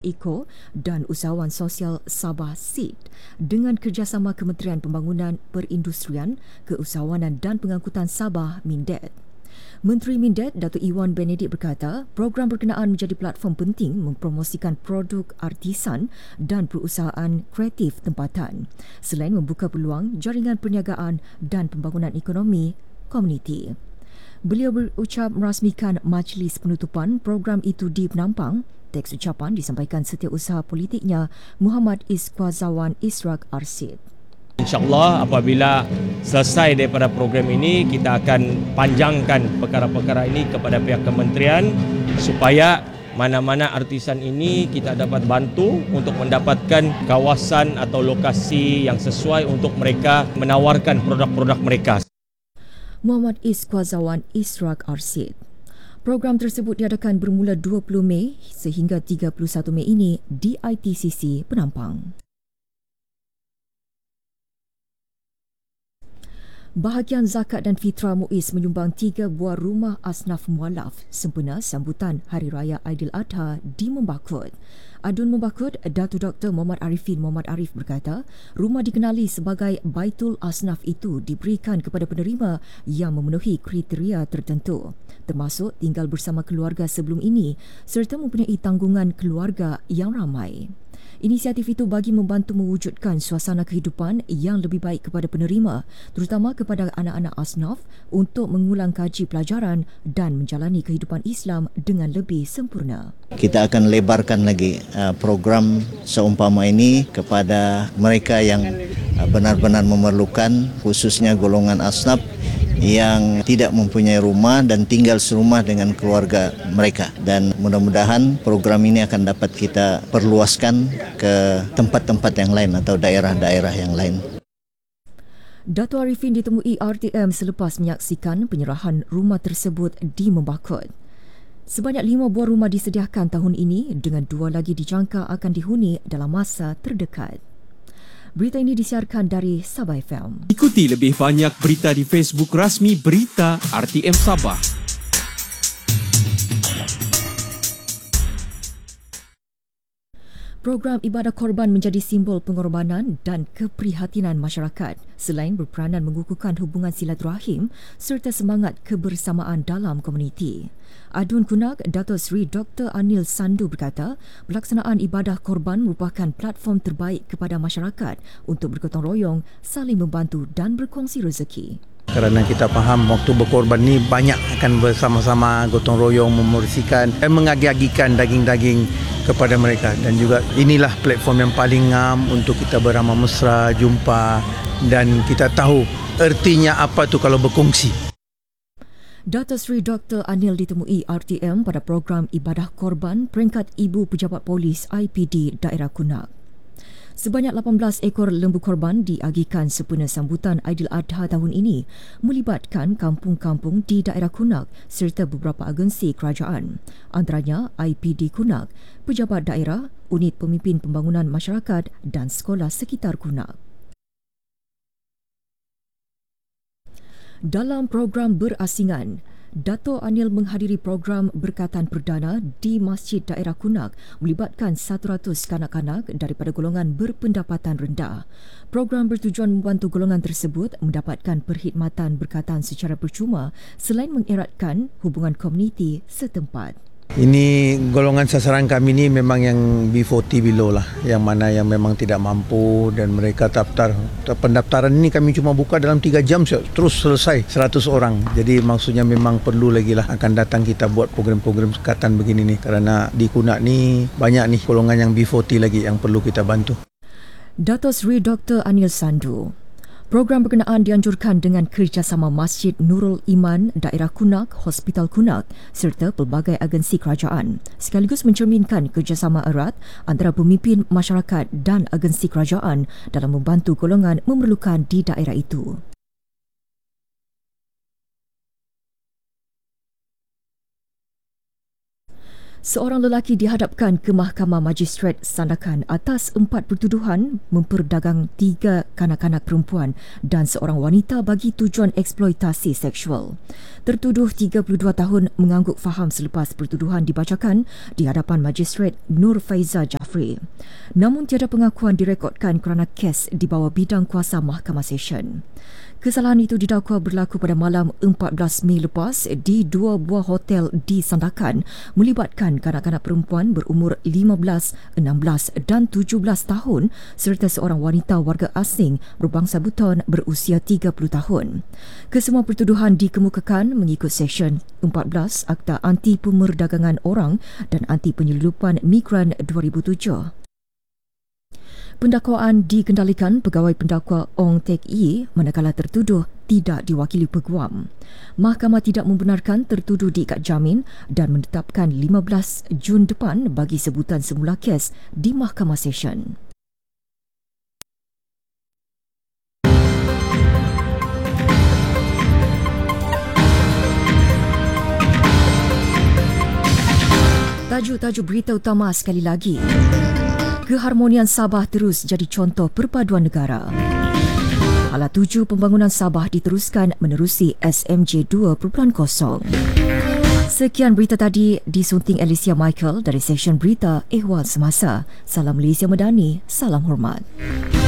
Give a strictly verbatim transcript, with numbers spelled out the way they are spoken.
Eco dan Usahawan Sosial Sabah S I D dengan kerjasama Kementerian Pembangunan Perindustrian, Keusahawanan dan Pengangkutan Sabah Mindet. Menteri Mindet Datuk Iwan Benedik berkata, program berkenaan menjadi platform penting mempromosikan produk artisan dan perusahaan kreatif tempatan selain membuka peluang jaringan perniagaan dan pembangunan ekonomi komuniti. Beliau berucap merasmikan majlis penutupan program itu di Penampang. Teks ucapan disampaikan Setiausaha Politiknya Muhammad Iskwazawan Israk Arsid. InsyaAllah apabila selesai daripada program ini, kita akan panjangkan perkara-perkara ini kepada pihak kementerian supaya mana-mana artisan ini kita dapat bantu untuk mendapatkan kawasan atau lokasi yang sesuai untuk mereka menawarkan produk-produk mereka. Muhammad Iskwazawan Israk Arsid. Program tersebut diadakan bermula dua puluh Mei sehingga tiga puluh satu Mei ini di I T C C Penampang. Bahagian Zakat dan Fitrah Muiz menyumbang tiga buah rumah asnaf mualaf sempena sambutan Hari Raya Aidiladha di Membakut. Adun Membakut, Datuk Doktor Muhammad Arifin Muhammad Arif berkata, rumah dikenali sebagai Baitul Asnaf itu diberikan kepada penerima yang memenuhi kriteria tertentu, termasuk tinggal bersama keluarga sebelum ini serta mempunyai tanggungan keluarga yang ramai. Inisiatif itu bagi membantu mewujudkan suasana kehidupan yang lebih baik kepada penerima, terutama kepada anak-anak asnaf untuk mengulang kaji pelajaran dan menjalani kehidupan Islam dengan lebih sempurna. Kita akan lebarkan lagi uh, program seumpama ini kepada mereka yang uh, benar-benar memerlukan, khususnya golongan asnaf yang tidak mempunyai rumah dan tinggal serumah dengan keluarga mereka, dan mudah-mudahan program ini akan dapat kita perluaskan ke tempat-tempat yang lain atau daerah-daerah yang lain. Datuk Arifin ditemui R T M selepas menyaksikan penyerahan rumah tersebut di Membakut. Sebanyak lima buah rumah disediakan tahun ini dengan dua lagi dijangka akan dihuni dalam masa terdekat. Berita ini disiarkan dari Sabah F M. Ikuti lebih banyak berita di Facebook rasmi Berita R T M Sabah. Program ibadah korban menjadi simbol pengorbanan dan keprihatinan masyarakat selain berperanan mengukuhkan hubungan silaturahim serta semangat kebersamaan dalam komuniti. Adun Kunak, Datuk Seri Doktor Anil Sandu berkata, pelaksanaan ibadah korban merupakan platform terbaik kepada masyarakat untuk bergotong royong, saling membantu dan berkongsi rezeki. Kerana kita faham waktu berkorban ni banyak akan bersama-sama gotong royong membersihkan dan mengagi-agikan daging-daging kepada mereka, dan juga inilah platform yang paling ngam untuk kita beramah mesra, jumpa dan kita tahu ertinya apa tu kalau berkongsi. Datuk Seri Doktor Anil ditemui R T M pada program ibadah korban peringkat Ibu Pejabat Polis I P D Daerah Kunak. Sebanyak lapan belas ekor lembu korban diagihkan sempena sambutan Aidiladha tahun ini, melibatkan kampung-kampung di daerah Kunak serta beberapa agensi kerajaan, antaranya I P D Kunak, Pejabat Daerah, Unit Pemimpin Pembangunan Masyarakat dan sekolah sekitar Kunak. Dalam program berasingan, Dato' Anil menghadiri program berkatan perdana di Masjid Daerah Kunak melibatkan seratus kanak-kanak daripada golongan berpendapatan rendah. Program bertujuan membantu golongan tersebut mendapatkan perkhidmatan berkatan secara percuma selain mengeratkan hubungan komuniti setempat. Ini golongan sasaran kami ni memang yang B empat puluh below lah, yang mana yang memang tidak mampu dan mereka daftar. Pendaftaran ini kami cuma buka dalam tiga jam terus selesai seratus orang. Jadi maksudnya memang perlu lagi lah akan datang kita buat program-program sekatan begini ni, kerana di Kunak ni banyak ni golongan yang B empat puluh lagi yang perlu kita bantu. Datuk Seri Doktor Anil Sandu. Program berkenaan dianjurkan dengan kerjasama Masjid Nurul Iman, Daerah Kunak, Hospital Kunak serta pelbagai agensi kerajaan, sekaligus mencerminkan kerjasama erat antara pemimpin masyarakat dan agensi kerajaan dalam membantu golongan memerlukan di daerah itu. Seorang lelaki dihadapkan ke Mahkamah Magistrat Sandakan atas empat pertuduhan memperdagang tiga kanak-kanak perempuan dan seorang wanita bagi tujuan eksploitasi seksual. Tertuduh tiga puluh dua tahun mengangguk faham selepas pertuduhan dibacakan di hadapan Magistrat Nur Faiza Jaafar. Al-Jafri. Namun tiada pengakuan direkodkan kerana kes di bawah bidang kuasa Mahkamah Session. Kesalahan itu didakwa berlaku pada malam empat belas Mei lepas di dua buah hotel di Sandakan melibatkan kanak-kanak perempuan berumur lima belas, enam belas dan tujuh belas tahun serta seorang wanita warga asing berbangsa Buton berusia tiga puluh tahun. Kesemua pertuduhan dikemukakan mengikut Seksyen empat belas Akta Anti Pemerdagangan Orang dan Anti Penyelundupan Migran dua ribu tujuh. Pendakwaan dikendalikan pegawai pendakwa Ong Tek Yi manakala tertuduh tidak diwakili peguam. Mahkamah tidak membenarkan tertuduh diikat jamin dan menetapkan lima belas Jun depan bagi sebutan semula kes di Mahkamah Session. Tajuk-tajuk berita utama sekali lagi. Keharmonian Sabah terus jadi contoh perpaduan negara. Hala tuju pembangunan Sabah diteruskan menerusi S M J dua titik kosong. Sekian berita tadi disunting Alicia Michael dari Seksyen Berita Ehwal Semasa. Salam Malaysia Madani, salam hormat.